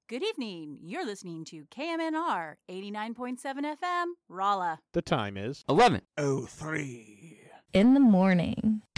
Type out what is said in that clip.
Good evening. You're listening to KMNR 89.7 FM, Rolla. The time is 11:03 in the morning.